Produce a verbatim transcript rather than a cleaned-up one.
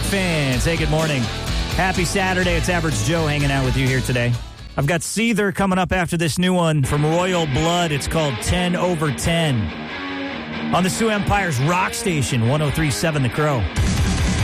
fans. Hey, good morning. Happy Saturday. It's Average Joe hanging out with you here today. I've got Seether coming up after this new one from Royal Blood. It's called ten over ten. On the Sioux Empire's rock station, one oh three point seven The Crow.